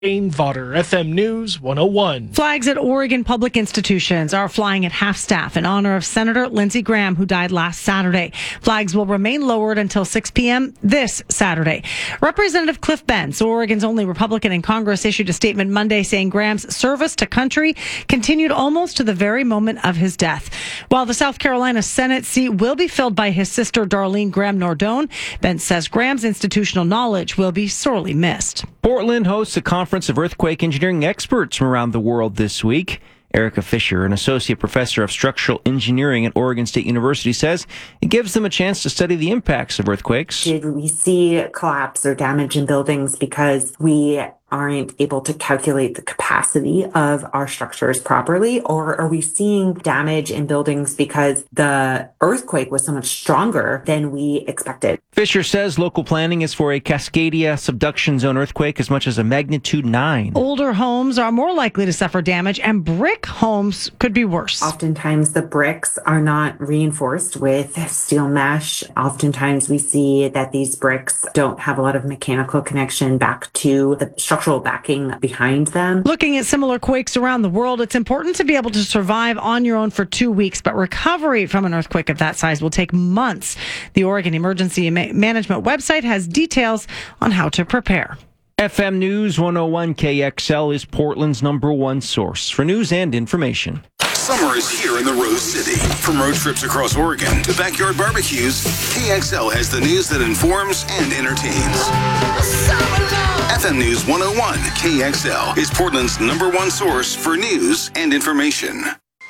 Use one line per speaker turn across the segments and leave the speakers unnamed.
Dane Vodder, FM News 101.
Flags at Oregon public institutions are flying at half staff in honor of Senator Lindsey Graham, who died last Saturday. Flags will remain lowered until 6 p.m. this Saturday. Representative Cliff Benz, Oregon's only Republican in Congress, issued a statement Monday saying Graham's service to country continued almost to the very moment of his death. While the South Carolina Senate seat will be filled by his sister Darlene Graham Nardone, Benz says Graham's institutional knowledge will be sorely missed.
Portland hosts a conference of earthquake engineering experts from around the world this week. Erica Fisher, an associate professor of structural engineering at Oregon State University, says it gives them a chance to study the impacts of earthquakes.
Did we see collapse or damage in buildings because we aren't able to calculate the capacity of our structures properly? Or are we seeing damage in buildings because the earthquake was so much stronger than we expected?
Fisher says local planning is for a Cascadia subduction zone earthquake as much as a magnitude 9.
Older homes are more likely to suffer damage, and brick homes could be worse.
Oftentimes the bricks are not reinforced with steel mesh. Oftentimes we see that these bricks don't have a lot of mechanical connection back to the structural backing behind them.
Looking at similar quakes around the world, it's important to be able to survive on your own for 2 weeks, but recovery from an earthquake of that size will take months. The Oregon Emergency Management website has details on how to prepare.
FM News 101 KXL is Portland's #1 source for news and information.
Summer is here in the Rose City. From road trips across Oregon to backyard barbecues, KXL has the news that informs and entertains. FM News 101 KXL is Portland's #1 source for news and information.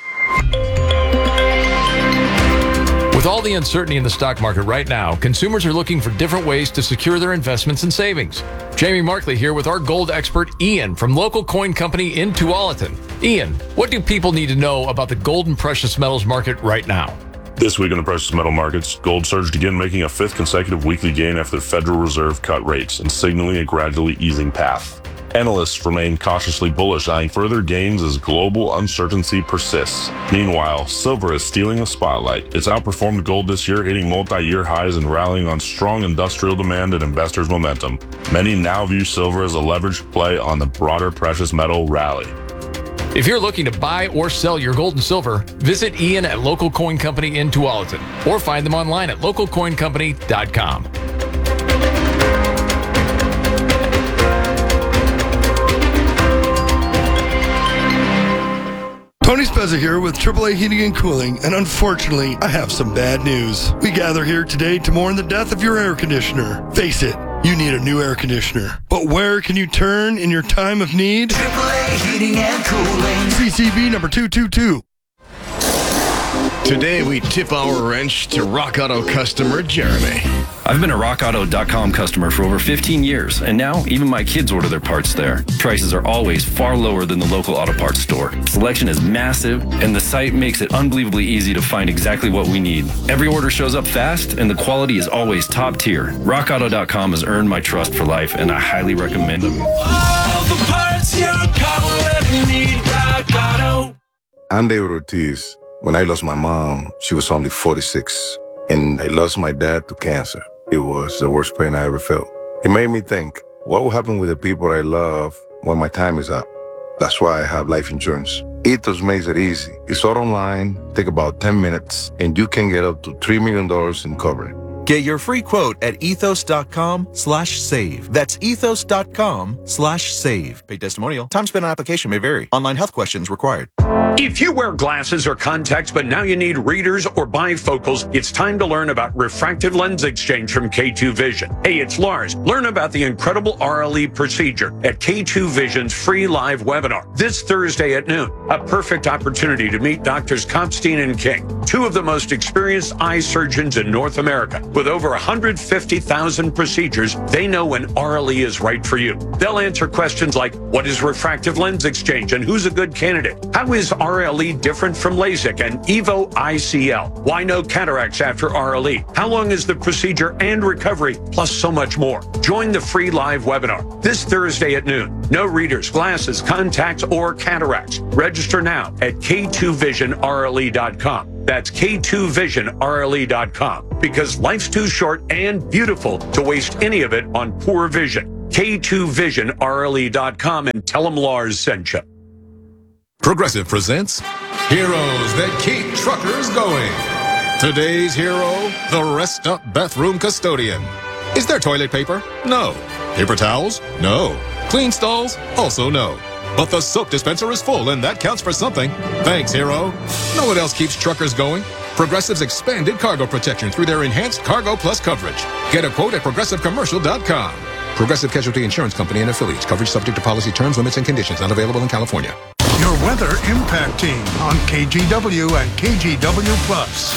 With all the uncertainty in the stock market right now, consumers are looking for different ways to secure their investments and savings. Jamie Markley here with our gold expert, Ian, from local coin company in Tualatin. Ian, what do people need to know about the gold and precious metals market right now?
This week in the precious metal markets, gold surged again, making a 5th consecutive weekly gain after the Federal Reserve cut rates and signaling a gradually easing path. Analysts remain cautiously bullish, eyeing further gains as global uncertainty persists. Meanwhile, silver is stealing the spotlight. It's outperformed gold this year, hitting multi-year highs and rallying on strong industrial demand and investors' momentum. Many now view silver as a leveraged play on the broader precious metal rally.
If you're looking to buy or sell your gold and silver, visit Ian at Local Coin Company in Tualatin or find them online at localcoincompany.com.
Tony Spezza here with AAA Heating and Cooling, and unfortunately, I have some bad news. We gather here today to mourn the death of your air conditioner. Face it, you need a new air conditioner. But where can you turn in your time of need?
AAA Heating and Cooling.
CCV number 222.
Today, we tip our wrench to Rock Auto customer Jeremy.
I've been a RockAuto.com customer for over 15 years, and now even my kids order their parts there. Prices are always far lower than the local auto parts store. Selection is massive, and the site makes it unbelievably easy to find exactly what we need. Every order shows up fast, and the quality is always top tier. RockAuto.com has earned my trust for life, and I highly recommend them.
All the parts your car will ever need, Rock Auto.
I'm David Ortiz. When I lost my mom, she was only 46, and I lost my dad to cancer. It was the worst pain I ever felt. It made me think, what will happen with the people I love when my time is up? That's why I have life insurance. Ethos makes it easy. It's all online, take about 10 minutes, and you can get up to $3 million in coverage.
Get your free quote at ethos.com/save. That's ethos.com/save. Paid testimonial. Time spent on application may vary. Online health questions required.
If you wear glasses or contacts, but now you need readers or bifocals, it's time to learn about refractive lens exchange from K2 Vision. Hey, it's Lars. Learn about the incredible RLE procedure at K2 Vision's free live webinar this Thursday at noon. A perfect opportunity to meet Doctors Kopstein and King, two of the most experienced eye surgeons in North America. With over 150,000 procedures, they know when RLE is right for you. They'll answer questions like, what is refractive lens exchange and who's a good candidate? How is RLE different from LASIK and EVO ICL? Why no cataracts after RLE? How long is the procedure and recovery? Plus so much more. Join the free live webinar this Thursday at noon. No readers, glasses, contacts, or cataracts. Register now at K2VisionRLE.com. That's K2VisionRLE.com. Because life's too short and beautiful to waste any of it on poor vision. K2VisionRLE.com and tell them Lars sent you.
Progressive presents Heroes That Keep Truckers Going. Today's hero, the Rest Up Bathroom Custodian. Is there toilet paper? No. Paper towels? No. Clean stalls? Also no. But the soap dispenser is full, and that counts for something. Thanks, hero. Know what else keeps truckers going? Progressive's expanded cargo protection through their enhanced Cargo Plus coverage. Get a quote at progressivecommercial.com. Progressive Casualty Insurance Company and affiliates. Coverage subject to policy terms, limits, and conditions. Not available in California.
Your Weather Impact Team on KGW and KGW Plus.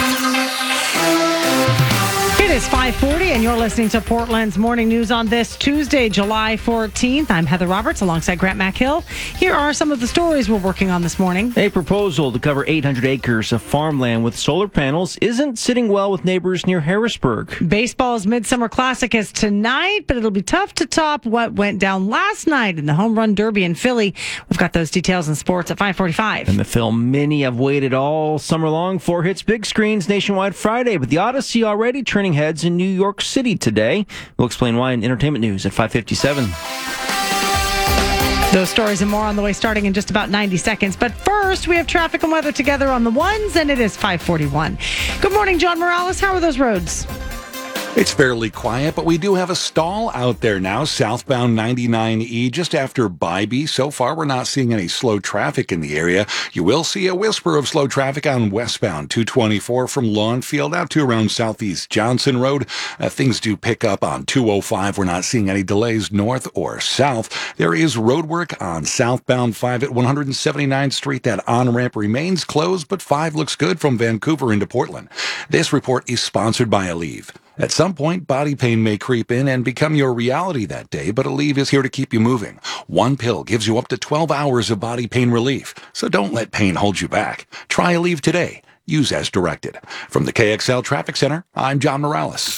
It is 5:40, and you're listening to Portland's Morning News on this Tuesday, July 14th. I'm Heather Roberts alongside Grant McHill. Here are some of the stories we're working on this morning.
A proposal to cover 800 acres of farmland with solar panels isn't sitting well with neighbors near Harrisburg.
Baseball's Midsummer Classic is tonight, but it'll be tough to top what went down last night in the Home Run Derby in Philly. We've got those details in sports at 5:45.
And the film many have waited all summer long for hits big screens nationwide Friday, but the Odyssey already turning heads in New York City today. We'll explain why in entertainment news at 5:57.
Those stories and more on the way starting in just about 90 seconds. But first, we have traffic and weather together on the ones, and it is 5:41. Good morning, John Morales. How are those roads?
It's fairly quiet, but we do have a stall out there now, southbound 99E, just after Bybee. So far, we're not seeing any slow traffic in the area. You will see a whisper of slow traffic on westbound 224 from Lawnfield out to around Southeast Johnson Road. Things do pick up on 205. We're not seeing any delays north or south. There is road work on southbound 5 at 179th Street. That on-ramp remains closed, but 5 looks good from Vancouver into Portland. This report is sponsored by Aleve. At some point, body pain may creep in and become your reality that day, but Aleve is here to keep you moving. One pill gives you up to 12 hours of body pain relief, so don't let pain hold you back. Try Aleve today. Use as directed. From the KXL Traffic Center, I'm John Morales.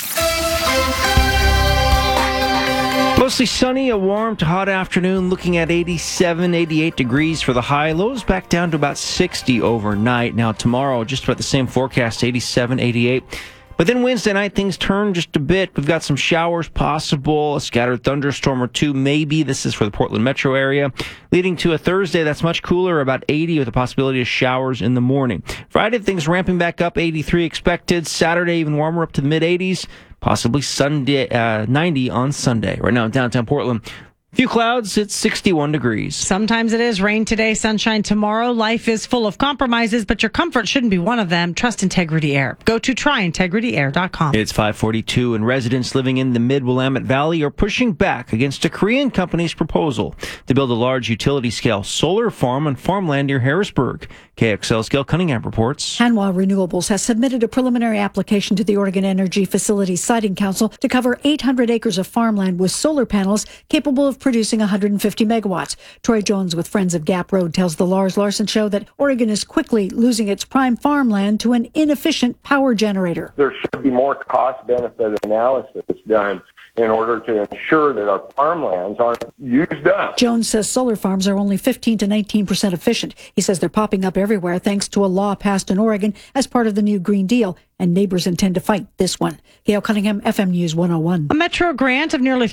Mostly sunny, a warm to hot afternoon, looking at 87, 88 degrees for the high. Lows back down to about 60 overnight. Now tomorrow, just about the same forecast, 87, 88. But then Wednesday night, things turn just a bit. We've got some showers possible, a scattered thunderstorm or two, maybe. This is for the Portland metro area. Leading to a Thursday that's much cooler, about 80 with the possibility of showers in the morning. Friday, things ramping back up, 83 expected. Saturday, even warmer up to the mid-80s. Possibly Sunday, 90 on Sunday. Right now in downtown Portland, few clouds, it's 61 degrees.
Sometimes it is rain today, sunshine tomorrow. Life is full of compromises, but your comfort shouldn't be one of them. Trust Integrity Air. Go to tryintegrityair.com.
It's 5:42, and residents living in the Mid-Willamette Valley are pushing back against a Korean company's proposal to build a large utility-scale solar farm on farmland near Harrisburg. KXL's Gail Cunningham reports.
Hanwha Renewables has submitted a preliminary application to the Oregon Energy Facility Siting Council to cover 800 acres of farmland with solar panels capable of producing 150 megawatts. Troy Jones with Friends of Gap Road tells the Lars Larson Show that Oregon is quickly losing its prime farmland to an inefficient power generator.
There should be more cost-benefit analysis done in order to ensure that our farmlands aren't used up.
Jones says solar farms are only 15 to 19% efficient. He says they're popping up everywhere thanks to a law passed in Oregon as part of the new Green Deal, and neighbors intend to fight this one. Gail Cunningham, FM News 101.
A Metro grant of nearly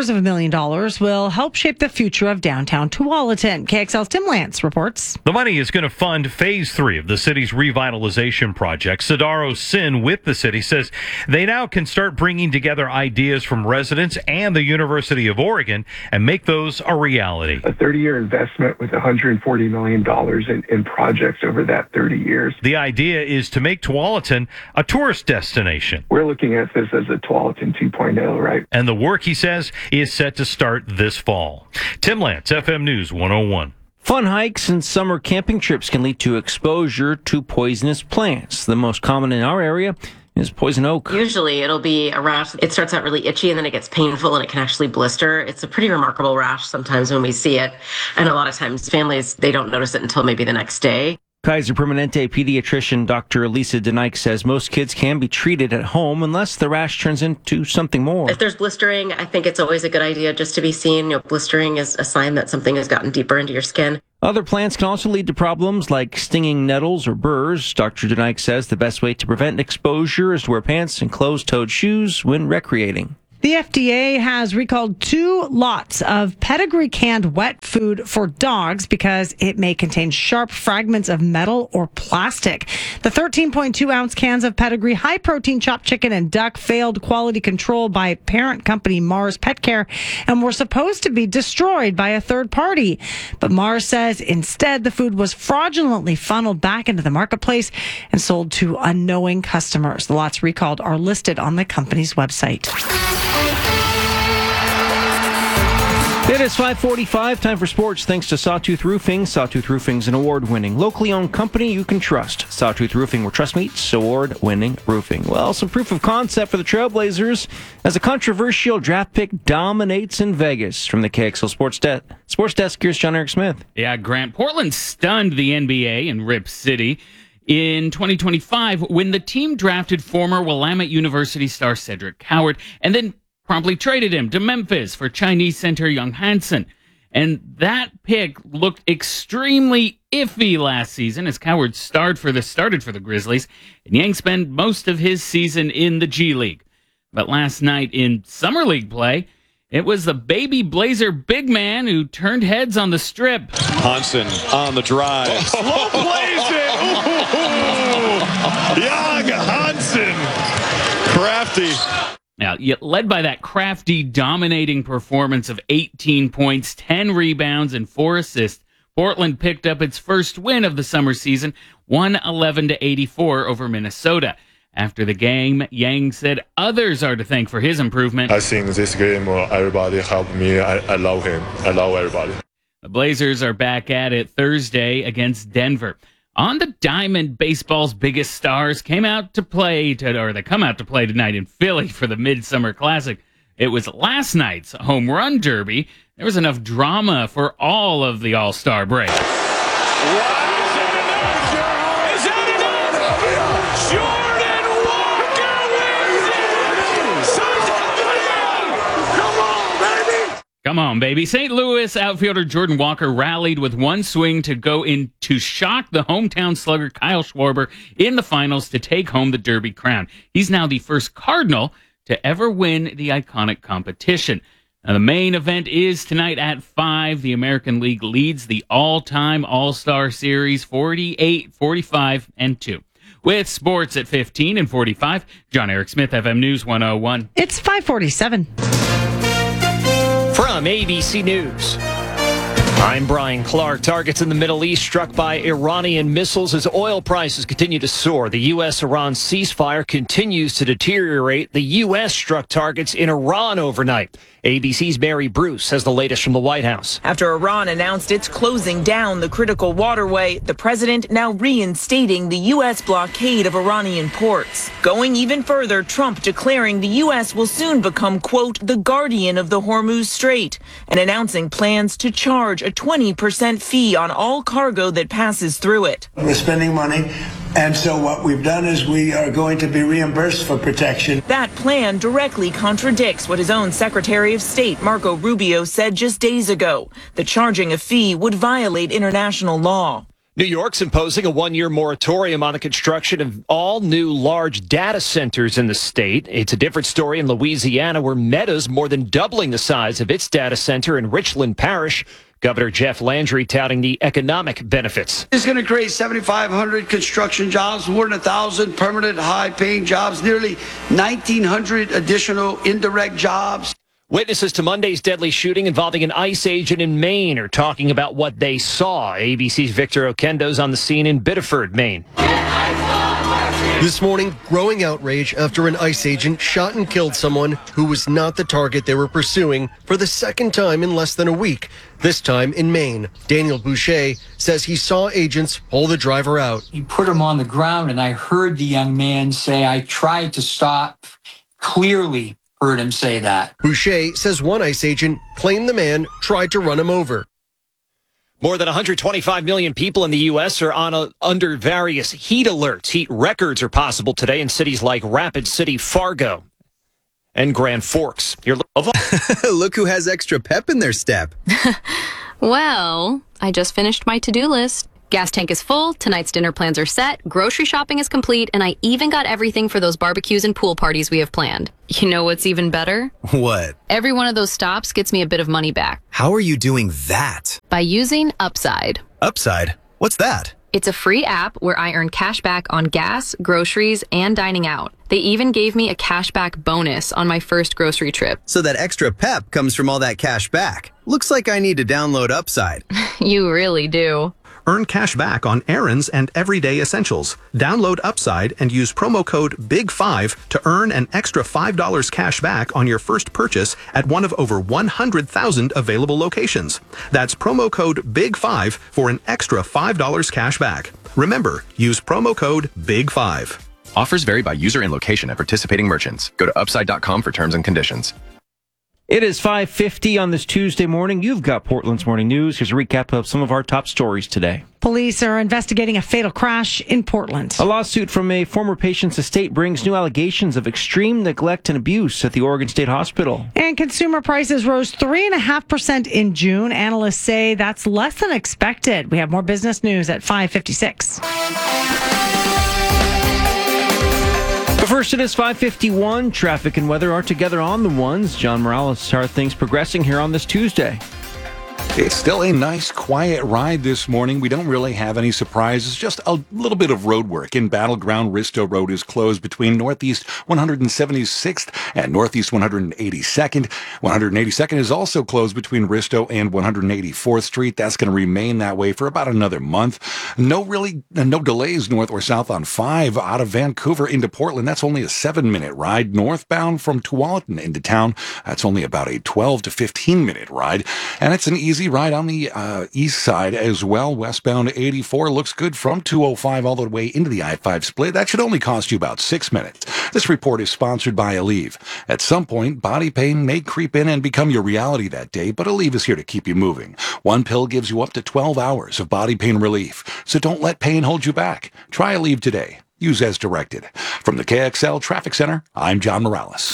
$750,000 will help shape the future of downtown Tualatin. KXL's Tim Lance reports.
The money is going to fund Phase 3 of the city's revitalization project. Sidaro Sin with the city says they now can start bringing together ideas from residents and the University of Oregon and make those a reality.
A 30-year investment with $140 million in projects over that 30 years.
The idea is to make Tualatin a tourist destination.
We're looking at this as a Tualatin 2.0, right?
And the work, he says, is set to start this fall. Tim Lance, FM News 101.
Fun hikes and summer camping trips can lead to exposure to poisonous plants. The most common in our area is poison oak.
Usually it'll be a rash. It starts out really itchy and then it gets painful and it can actually blister. It's a pretty remarkable rash sometimes when we see it. And a lot of times families, they don't notice it until maybe the next day.
Kaiser Permanente pediatrician Dr. Lisa DeNike says most kids can be treated at home unless the rash turns into something more.
If there's blistering, I think it's always a good idea just to be seen. Blistering is a sign that something has gotten deeper into your skin.
Other plants can also lead to problems like stinging nettles or burrs. Dr. DeNike says the best way to prevent exposure is to wear pants and closed-toed shoes when recreating.
The FDA has recalled 2 lots of Pedigree canned wet food for dogs because it may contain sharp fragments of metal or plastic. The 13.2-ounce cans of Pedigree high-protein chopped chicken and duck failed quality control by parent company Mars Pet Care and were supposed to be destroyed by a third party. But Mars says instead the food was fraudulently funneled back into the marketplace and sold to unknowing customers. The lots recalled are listed on the company's website.
It is 5:45, time for sports, thanks to Sawtooth Roofing. Sawtooth Roofing is an award-winning, locally owned company you can trust. Sawtooth Roofing, where trust meets award-winning roofing. Well, some proof of concept for the Trailblazers as a controversial draft pick dominates in Vegas. From the KXL Sports Desk, here's John Eric Smith.
Yeah, Grant, Portland stunned the NBA in Rip City in 2025 when the team drafted former Willamette University star Cedric Coward and then promptly traded him to Memphis for Chinese center Young Hansen. And that pick looked extremely iffy last season as Coward started for the Grizzlies, and Yang spent most of his season in the G League. But last night in Summer League play, it was the baby Blazer big man who turned heads on the Strip.
Hansen on the drive. Slow plays it. Ooh. Young Hansen. Crafty.
Now, yet led by that crafty, dominating performance of 18 points, 10 rebounds, and 4 assists, Portland picked up its first win of the summer season, 111-84 over Minnesota. After the game, Yang said others are to thank for his improvement.
I think this game, everybody helped me. I love him. I love everybody.
The Blazers are back at it Thursday against Denver. On the diamond, baseball's biggest stars come out to play tonight in Philly for the Midsummer Classic. It was last night's home run derby. There was enough drama for all of the All-Star break. Come on, baby. St. Louis outfielder Jordan Walker rallied with one swing to go in to shock the hometown slugger Kyle Schwarber in the finals to take home the Derby crown. He's now the first Cardinal to ever win the iconic competition. Now, the main event is tonight at 5. The American League leads the all-time All-Star Series 48-45-2. With sports at 15 and 45, John Eric Smith, FM News 101.
It's 5:47.
From ABC News, I'm Brian Clark. Targets in the Middle East struck by Iranian missiles as oil prices continue to soar. The U.S.-Iran ceasefire continues to deteriorate. The U.S. struck targets in Iran overnight. ABC's Mary Bruce has the latest from the White House.
After Iran announced it's closing down the critical waterway, the president now reinstating the U.S. blockade of Iranian ports. Going even further, Trump declaring the U.S. will soon become, quote, the guardian of the Hormuz Strait, and announcing plans to charge a 20% fee on all cargo that passes through it.
We're spending money, and so what we've done is we are going to be reimbursed for protection.
That plan directly contradicts what his own Secretary of State, Marco Rubio, said just days ago, that charging a fee would violate international law.
New York's imposing a one-year moratorium on the construction of all new large data centers in the state. It's a different story in Louisiana, where Meta's more than doubling the size of its data center in Richland Parish. Governor Jeff Landry touting the economic benefits.
It's going to create 7,500 construction jobs, more than 1,000 permanent high-paying jobs, nearly 1,900 additional indirect jobs.
Witnesses to Monday's deadly shooting involving an ICE agent in Maine are talking about what they saw. ABC's Victor Oquendo's on the scene in Biddeford, Maine.
This morning, growing outrage after an ICE agent shot and killed someone who was not the target they were pursuing for the second time in less than a week, this time in Maine. Daniel Boucher says he saw agents pull the driver out.
He put him on the ground, and I heard the young man say, "I tried to stop." Clearly heard him say that.
Boucher says one ICE agent claimed the man tried to run him over.
More than 125 million people in the U.S. are under various heat alerts. Heat records are possible today in cities like Rapid City, Fargo, and Grand Forks.
Look who has extra pep in their step.
Well, I just finished my to-do list.
Gas tank is full, tonight's dinner plans are set, grocery shopping is complete, and I even got everything for those barbecues and pool parties we have planned. You know what's even better?
What?
Every one of those stops gets me a bit of money back.
How are you doing that?
By using Upside.
Upside? What's that?
It's a free app where I earn cash back on gas, groceries, and dining out. They even gave me a cashback bonus on my first grocery trip.
So that extra pep comes from all that cash back. Looks like I need to download Upside.
You really do.
Earn cash back on errands and everyday essentials. Download Upside and use promo code BIG5 to earn an extra $5 cash back on your first purchase at one of over 100,000 available locations. That's promo code BIG5 for an extra $5 cash back. Remember, use promo code BIG5.
Offers vary by user and location at participating merchants. Go to upside.com for terms and conditions.
It is 5:50 on this Tuesday morning. You've got Portland's Morning News. Here's a recap of some of our top stories today.
Police are investigating a fatal crash in Portland.
A lawsuit from a former patient's estate brings new allegations of extreme neglect and abuse at the Oregon State Hospital.
And consumer prices rose 3.5% in June. Analysts say that's less than expected. We have more business news at 5:56.
But first, it is 5:51. Traffic and weather are together on the ones. John Morales, how are things progressing here on this Tuesday?
It's still a nice, quiet ride this morning. We don't really have any surprises, just a little bit of road work. In Battleground, Risto Road is closed between Northeast 176th and Northeast 182nd. 182nd is also closed between Risto and 184th Street. That's going to remain that way for about another month. No delays north or south on 5 out of Vancouver into Portland. That's only a 7-minute ride. Northbound from Tualatin into town, that's only about a 12 to 15-minute ride. And it's an easy ride on the east side as well. Westbound 84 looks good from 205 all the way into the I-5 split. That should only cost you about 6 minutes. This report is sponsored by Aleve. At some point, body pain may creep in and become your reality that day, but Aleve is here to keep you moving. One pill gives you up to 12 hours of body pain relief, so don't let pain hold you back. Try Aleve today. Use as directed. From the KXL Traffic Center, I'm John Morales.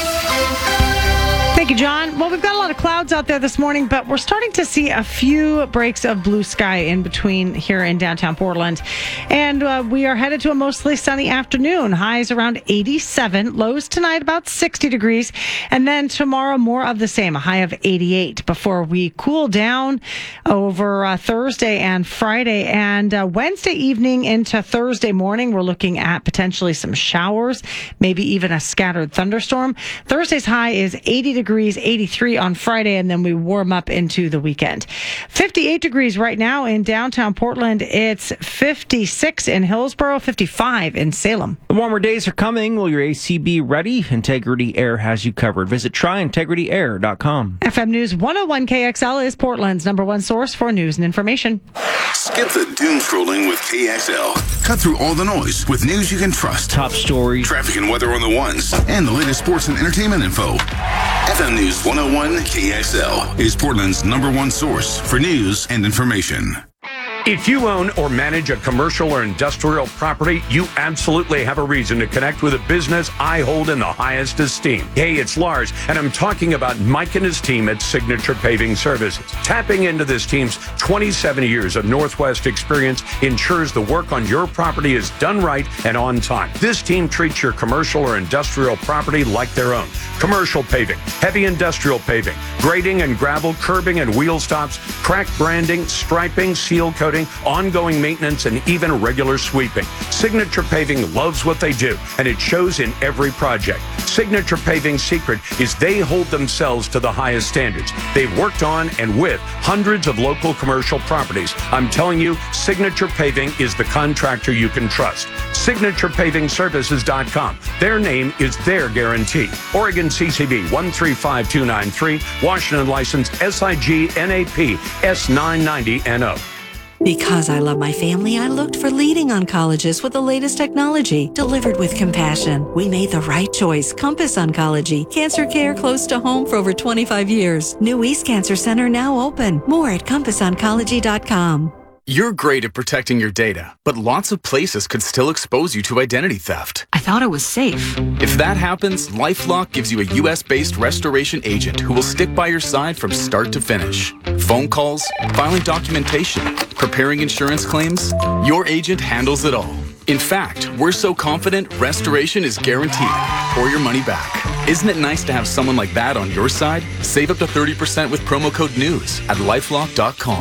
Thank you, John. Well, we've got a lot of clouds out there this morning, but we're starting to see a few breaks of blue sky in between here in downtown Portland. And we are headed to a mostly sunny afternoon. Highs around 87. Lows tonight about 60 degrees. And then tomorrow, more of the same, a high of 88 before we cool down over Thursday and Friday. And Wednesday evening into Thursday morning, we're looking at potentially some showers, maybe even a scattered thunderstorm. Thursday's high is 80 degrees, 83 on Friday, and then we warm up into the weekend. 58 degrees right now in downtown Portland. It's 56 in Hillsborough, 55 in Salem.
The warmer days are coming. Will your AC be ready? Integrity Air has you covered. Visit tryintegrityair.com.
FM News 101 KXL is Portland's #1 source for news and information.
Skip the doom scrolling with KXL. Cut through all the noise with news you can trust.
Top stories,
traffic and weather on the ones, and the latest sports and entertainment info. FM News 101 KXL is Portland's #1 source for news and information.
If you own or manage a commercial or industrial property, you absolutely have a reason to connect with a business I hold in the highest esteem. Hey, it's Lars, and I'm talking about Mike and his team at Signature Paving Services. Tapping into this team's 27 years of Northwest experience ensures the work on your property is done right and on time. This team treats your commercial or industrial property like their own. Commercial paving, heavy industrial paving, grading and gravel, curbing and wheel stops, crack branding, striping, seal coating, ongoing maintenance, and even regular sweeping. Signature Paving loves what they do, and it shows in every project. Signature Paving's secret is they hold themselves to the highest standards. They've worked on and with hundreds of local commercial properties. I'm telling you, Signature Paving is the contractor you can trust. SignaturePavingServices.com. Their name is their guarantee. Oregon CCB 135293, Washington license SIG NAP S990NO.
Because I love my family, I looked for leading oncologists with the latest technology, delivered with compassion. We made the right choice. Compass Oncology. Cancer care close to home for over 25 years. New East Cancer Center now open. More at CompassOncology.com.
You're great at protecting your data, but lots of places could still expose you to identity theft.
I thought it was safe.
If that happens, LifeLock gives you a U.S.-based restoration agent who will stick by your side from start to finish. Phone calls, filing documentation, Preparing insurance claims? Your agent handles it all. In fact, we're so confident restoration is guaranteed or your money back. Isn't it nice to have someone like that on your side? Save up to 30% with promo code NEWS at lifelock.com.